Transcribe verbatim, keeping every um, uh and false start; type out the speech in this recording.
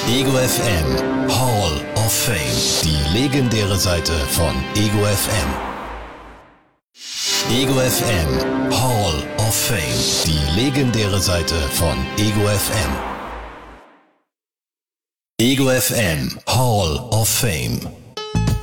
Ego F M Hall of Fame. Die legendäre Seite von Ego F M. Ego F M Hall of Fame. Die legendäre Seite von Ego F M. Ego F M Hall of Fame.